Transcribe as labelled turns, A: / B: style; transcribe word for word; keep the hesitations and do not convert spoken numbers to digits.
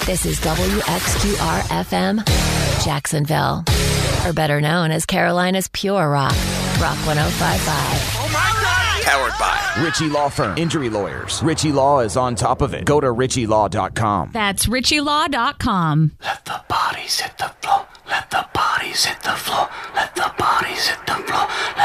A: This is W X Q R F M, Jacksonville. Or better known as Carolina's Pure Rock. Rock one oh five point five.
B: Oh my God!
C: Powered by Ritchie Law Firm. Injury lawyers. Ritchie Law is on top of it. Go to ritchie law dot com.
D: That's ritchie law dot com.
E: Let the bodies hit the floor. Let the bodies hit the floor. Let the bodies hit the floor. Let